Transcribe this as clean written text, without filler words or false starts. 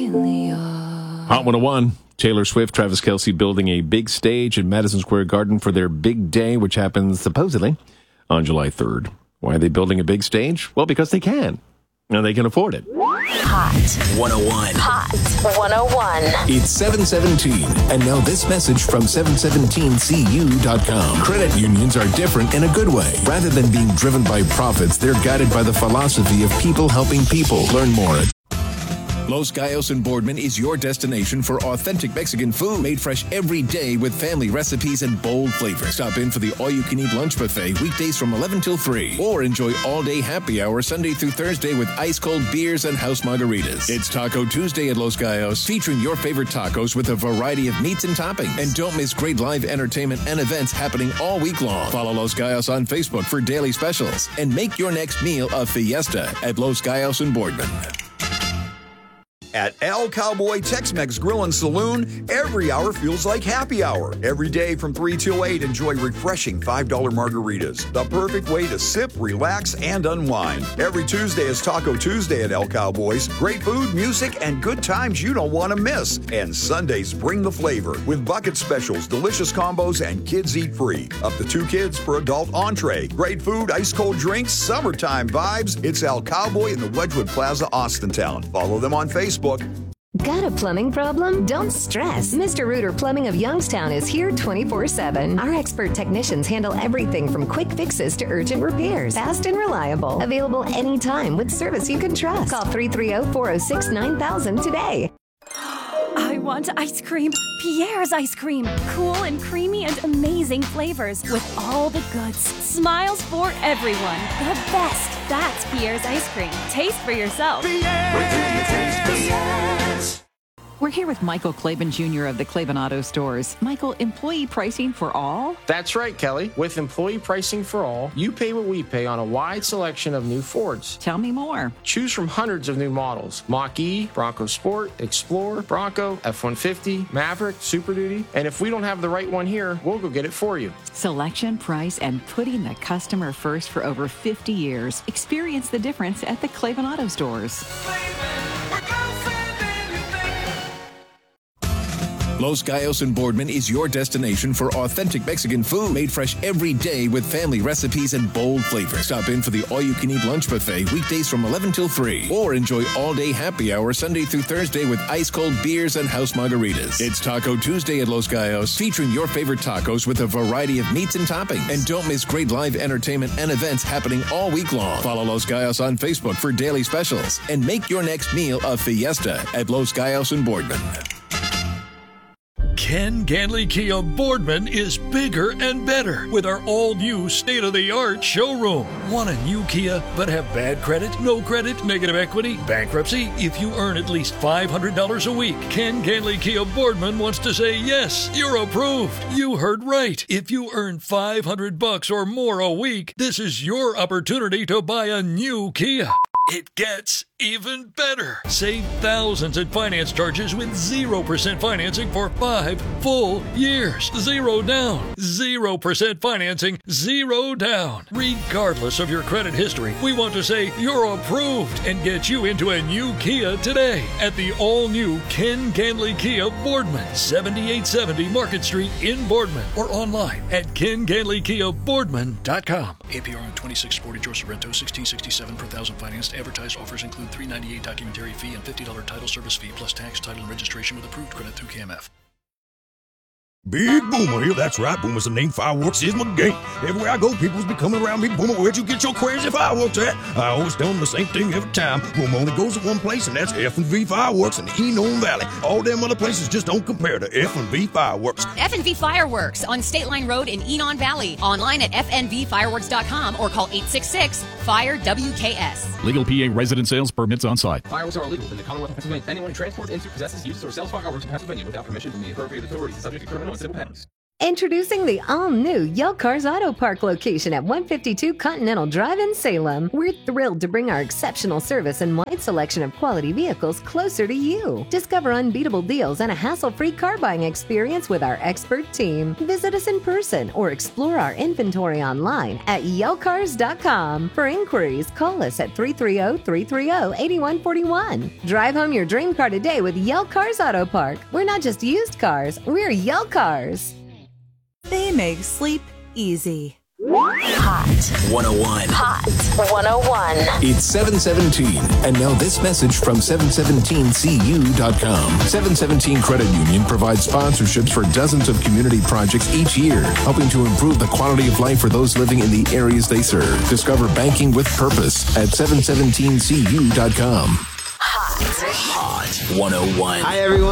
really are. Hot 101. Taylor Swift, Travis Kelce building a big stage in Madison Square Garden for their big day, which happens supposedly on July 3rd. Why are they building a big stage? Well, because they can. And they can afford it. Hot 101. Hot 101. It's 717. And now this message from 717cu.com. Credit unions are different in a good way. Rather than being driven by profits, they're guided by the philosophy of people helping people. Learn more at Los Gallos in Boardman is your destination for authentic Mexican food made fresh every day with family recipes and bold flavors. Stop in for the all-you-can-eat lunch buffet weekdays from 11 till 3. Or enjoy all-day happy hour Sunday through Thursday with ice-cold beers and house margaritas. It's Taco Tuesday at Los Gallos, featuring your favorite tacos with a variety of meats and toppings. And don't miss great live entertainment and events happening all week long. Follow Los Gallos on Facebook for daily specials. And make your next meal a fiesta at Los Gallos in Boardman. At El Cowboy Tex-Mex Grill and Saloon, every hour feels like happy hour. Every day from 3 till 8, enjoy refreshing $5 margaritas. The perfect way to sip, relax, and unwind. Every Tuesday is Taco Tuesday at El Cowboys. Great food, music, and good times you don't want to miss. And Sundays bring the flavor with bucket specials, delicious combos, and kids eat free. Up to 2 kids per adult entree. Great food, ice-cold drinks, summertime vibes. It's El Cowboy in the Wedgwood Plaza, Austintown. Follow them on Facebook. Got a plumbing problem? Don't stress. Mr. Reuter Plumbing of Youngstown is here 24/7. Our expert technicians handle everything from quick fixes to urgent repairs. Fast and reliable. Available anytime with service you can trust. Call 330-406-9000 today. I want ice cream. Pierre's ice cream. Cool and creamy and amazing flavors with all the goods. Smiles for everyone. The best. That's Pierre's ice cream. Taste for yourself. We're here with Michael Claiborne Jr. of the Claiborne Auto Stores. Michael, employee pricing for all? That's right, Kelly. With employee pricing for all, you pay what we pay on a wide selection of new Fords. Tell me more. Choose from hundreds of new models. Mach-E, Bronco Sport, Explorer, Bronco, F-150, Maverick, Super Duty. And if we don't have the right one here, we'll go get it for you. Selection, price, and putting the customer first for over 50 years. Experience the difference at the Claiborne Auto Stores. Los Gallos in Boardman is your destination for authentic Mexican food made fresh every day with family recipes and bold flavors. Stop in for the all-you-can-eat lunch buffet weekdays from 11 till 3. Or enjoy all-day happy hour Sunday through Thursday with ice-cold beers and house margaritas. It's Taco Tuesday at Los Gallos, featuring your favorite tacos with a variety of meats and toppings. And don't miss great live entertainment and events happening all week long. Follow Los Gallos on Facebook for daily specials. And make your next meal a fiesta at Los Gallos in Boardman. Ken Ganley Kia Boardman is bigger and better with our all-new state-of-the-art showroom. Want a new Kia but have bad credit, no credit, negative equity, bankruptcy? If you earn at least $500 a week, Ken Ganley Kia Boardman wants to say yes, you're approved. You heard right. If you earn $500 or more a week, this is your opportunity to buy a new Kia. It gets even better. Save thousands in finance charges with 0% financing for 5 full years. Zero down. 0% financing. Zero down. Regardless of your credit history, we want to say you're approved and get you into a new Kia today at the all-new Ken Ganley Kia Boardman, 7870 Market Street in Boardman, or online at kenganleykiaboardman.com. APR on 2640 George Sorrento, $1667 per thousand financed. Advertised offers include $398 documentary fee and $50 title service fee plus tax, title, and registration with approved credit through KMF. Big Boomer here, that's right, Boomer's the name. Fireworks is my game. Everywhere I go, people's be coming around me. Boomer, where'd you get your crazy fireworks at? I always tell them the same thing every time. Boomer only goes to one place, and that's F&V Fireworks in the Enon Valley. All them other places just don't compare to F&V Fireworks. F&V Fireworks on State Line Road in Enon Valley. Online at fnvfireworks.com or call 866-FIRE-WKS. Legal PA resident sales permits on site. Fireworks are illegal in the Commonwealth of Pennsylvania. Anyone who transports into, possesses, uses, or sells fireworks in Pennsylvania without permission from the appropriate authorities is subject to criminal and civil penalties. Introducing the all-new Yell Cars Auto Park location at 152 Continental Drive in Salem. We're thrilled to bring our exceptional service and wide selection of quality vehicles closer to you. Discover unbeatable deals and a hassle-free car buying experience with our expert team. Visit us in person or explore our inventory online at yellcars.com. For inquiries, call us at 330-330-8141. Drive home your dream car today with Yell Cars Auto Park. We're not just used cars, we're Yell Cars. They make sleep easy. Hot 101. Hot 101. It's 717. And now this message from 717cu.com. 717 Credit Union provides sponsorships for dozens of community projects each year, helping to improve the quality of life for those living in the areas they serve. Discover banking with purpose at 717cu.com. Hot 101. Hi, everyone.